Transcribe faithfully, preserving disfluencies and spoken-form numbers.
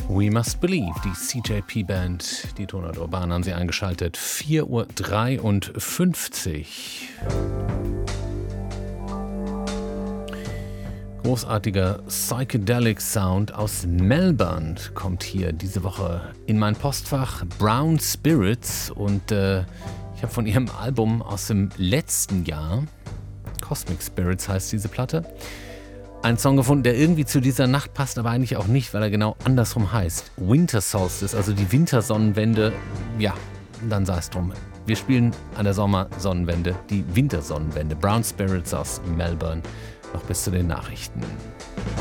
We Must Believe, die C J P Band, die Tonart Urban haben Sie eingeschaltet. vier Uhr dreiundfünfzig. Großartiger Psychedelic Sound aus Melbourne kommt hier diese Woche in mein Postfach. Brown Spirits, und äh, ich habe von ihrem Album aus dem letzten Jahr, Cosmic Spirits heißt diese Platte, einen Song gefunden, der irgendwie zu dieser Nacht passt, aber eigentlich auch nicht, weil er genau andersrum heißt. Winter Solstice, also die Wintersonnenwende. Ja, dann sei es drum. Wir spielen an der Sommersonnenwende die Wintersonnenwende. Brown Spirits aus Melbourne. Noch bis zu den Nachrichten.